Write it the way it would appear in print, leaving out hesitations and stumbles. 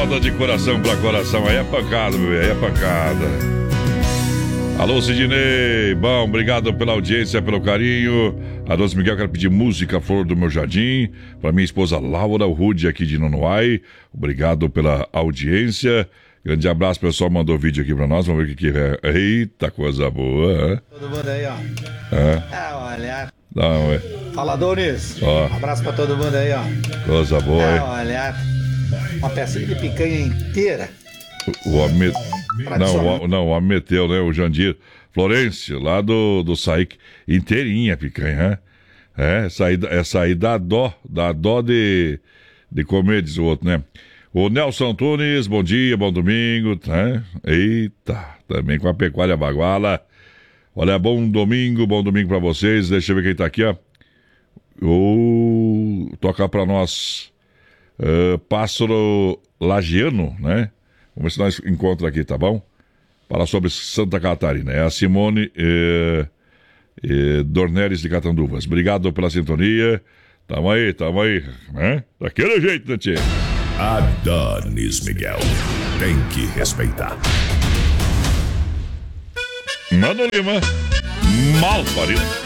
Moda de coração pra coração. Aí é pancada, bebê, aí é pancada. Alô, Sidney. Bom, obrigado pela audiência, pelo carinho. A Dona Miguel, quero pedir música Flor do Meu Jardim para minha esposa Laura, o Rude aqui de Nonoai. Obrigado pela audiência. Grande abraço, pessoal. Mandou vídeo aqui pra nós. Vamos ver o que é. Eita, coisa boa. Hein? Todo mundo aí, ó. Olha. Não, Fala, Donis. Ó. Abraço pra todo mundo aí, ó. Coisa boa, hein? Olha. Uma pecinha de picanha inteira. O homem. Não, o homem meteu, né? O Jandir Florencio, lá do Saik. Inteirinha a picanha, né? Essa aí dá dó de comer, diz o outro, né? O Nelson Antunes, bom dia, bom domingo, né? Eita, também com a Pecuária Baguala. Olha, bom domingo pra vocês. Deixa eu ver quem tá aqui, ó. Toca pra nós Pássaro Lagiano, né? Vamos ver se nós encontramos aqui, tá bom? Falar sobre Santa Catarina. É a Simone Dornelles de Catanduvas. Obrigado pela sintonia. Tamo aí, né? Daquele jeito, né, tchê? Adonis Miguel. Tem que respeitar. Mano Lima. Mal parido.